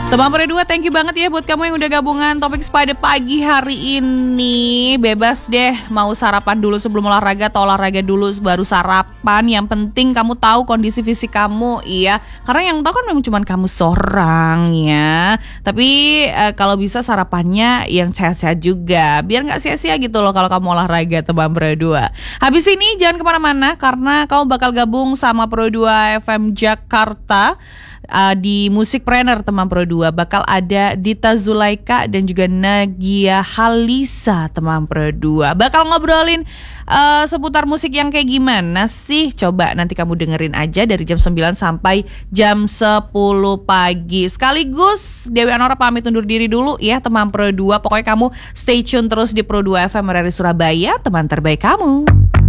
Teman Pro 2, thank you banget ya buat kamu yang udah gabungan Topik pada pagi hari ini. Bebas deh mau sarapan dulu sebelum olahraga atau olahraga dulu baru sarapan. Yang penting kamu tahu kondisi fisik kamu, iya. Karena yang tahu kan memang cuma kamu seorang ya. Tapi kalau bisa sarapannya yang sehat-sehat juga, biar gak sia-sia gitu loh kalau kamu olahraga, Teman Pro 2. Habis ini jangan kemana-mana karena kamu bakal gabung sama Pro 2 FM Jakarta. Di Musikpreneur Teman Pro 2 bakal ada Dita Zulaika dan juga Nagia Halisa Teman Pro 2. Bakal ngobrolin seputar musik yang kayak gimana sih? Coba nanti kamu dengerin aja dari jam 9 sampai jam 10 pagi. Sekaligus Dewi Anora pamit undur diri dulu ya Teman Pro 2. Pokoknya kamu stay tune terus di Pro 2 FM RRI Surabaya, teman terbaik kamu.